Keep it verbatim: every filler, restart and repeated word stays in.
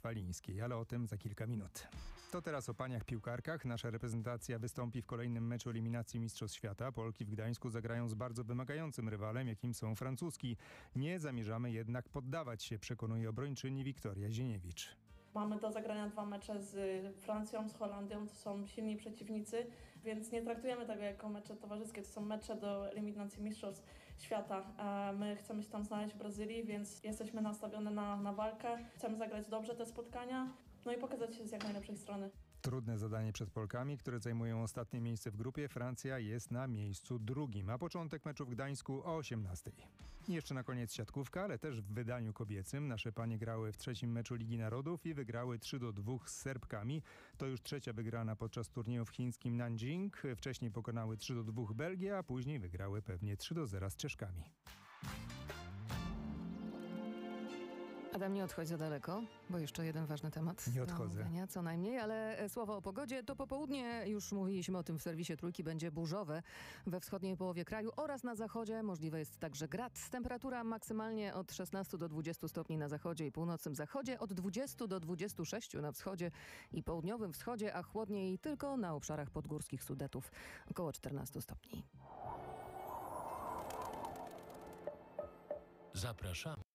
westfalińskiej, ale o tym za kilka minut. To teraz o paniach piłkarkach. Nasza reprezentacja wystąpi w kolejnym meczu eliminacji Mistrzostw Świata. Polki w Gdańsku zagrają z bardzo wymagającym rywalem, jakim są francuski. Nie zamierzamy jednak poddawać się, przekonuje obrończyni Wiktoria Zieniewicz. Mamy do zagrania dwa mecze z Francją, z Holandią, to są silni przeciwnicy, więc nie traktujemy tego jako mecze towarzyskie, to są mecze do eliminacji Mistrzostw Świata. My chcemy się tam znaleźć w Brazylii, więc jesteśmy nastawione na, na walkę, chcemy zagrać dobrze te spotkania, no i pokazać się z jak najlepszej strony. Trudne zadanie przed Polkami, które zajmują ostatnie miejsce w grupie. Francja jest na miejscu drugim, a początek meczu w Gdańsku o osiemnastej. I jeszcze na koniec siatkówka, ale też w wydaniu kobiecym. Nasze panie grały w trzecim meczu Ligi Narodów i wygrały trzy do dwóch z Serbkami. To już trzecia wygrana podczas turnieju w chińskim Nanjing. Wcześniej pokonały trzy do dwóch Belgię, a później wygrały pewnie trzy do zera z Czeszkami. Adam, nie odchodź za daleko, bo jeszcze jeden ważny temat. Nie odchodzę. Omówienia, co najmniej, ale słowo o pogodzie. To po południe, już mówiliśmy o tym w serwisie Trójki, będzie burzowe we wschodniej połowie kraju oraz na zachodzie. Możliwe jest także grad. Temperatura maksymalnie od szesnastu do dwudziestu stopni na zachodzie i północnym zachodzie, od dwudziestu do dwudziestu sześciu na wschodzie i południowym wschodzie, a chłodniej tylko na obszarach podgórskich Sudetów, około czternastu stopni. Zapraszamy.